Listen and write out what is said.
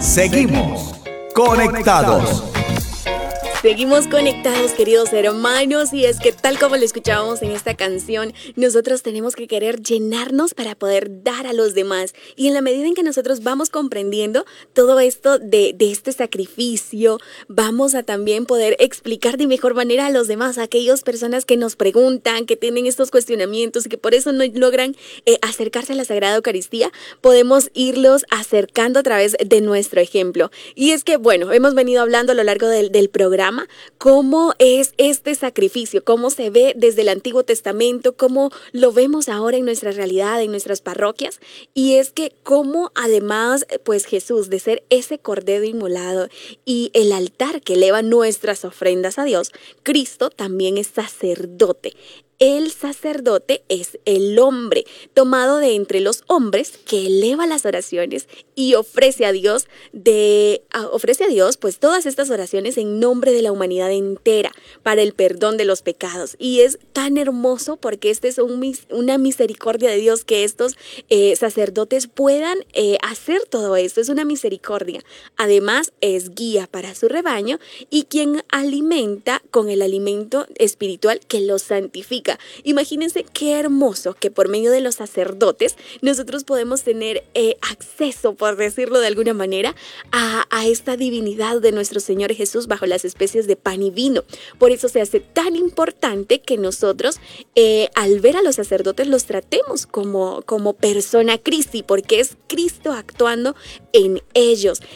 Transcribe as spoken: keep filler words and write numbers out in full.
Seguimos conectados. Seguimos conectados, queridos hermanos, y es que tal como lo escuchábamos en esta canción, nosotros tenemos que querer llenarnos para poder dar a los demás. Y en la medida en que nosotros vamos comprendiendo todo esto de, de este sacrificio, vamos a también poder explicar de mejor manera a los demás, a aquellas personas que nos preguntan, que tienen estos cuestionamientos y que por eso no logran eh, acercarse a la Sagrada Eucaristía, podemos irlos acercando a través de nuestro ejemplo. Y es que, bueno, hemos venido hablando a lo largo del, del programa cómo es este sacrificio, cómo se ve desde el Antiguo Testamento, cómo lo vemos ahora en nuestra realidad, en nuestras parroquias, y es que cómo además, pues Jesús, de ser ese cordero inmolado y el altar que eleva nuestras ofrendas a Dios, Cristo también es sacerdote. El sacerdote es el hombre tomado de entre los hombres que eleva las oraciones y ofrece a Dios de a, ofrece a Dios pues todas estas oraciones en nombre de la humanidad entera para el perdón de los pecados. Y es tan hermoso porque este es un, una misericordia de Dios que estos eh, sacerdotes puedan eh, hacer todo esto. Es una misericordia. Además es guía para su rebaño y quien alimenta con el alimento espiritual que los santifica. Imagínense qué hermoso que por medio de los sacerdotes nosotros podemos tener eh, acceso, por decirlo de alguna manera, a, a esta divinidad de nuestro Señor Jesús bajo las especies de pan y vino. Por eso se hace tan importante que nosotros eh, al ver a los sacerdotes los tratemos como, como persona Christi, porque es Cristo actuando en ellos.